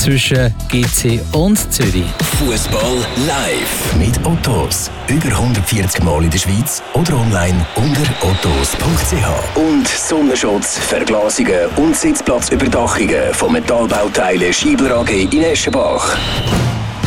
zwischen GC und Zürich. Fußball live mit Ottos. Über 140 Mal in der Schweiz oder online unter ottos.ch. Und Sonnenschutz, Verglasungen und Sitzplatzüberdachungen von Metallbauteilen Schiebler AG in Eschenbach.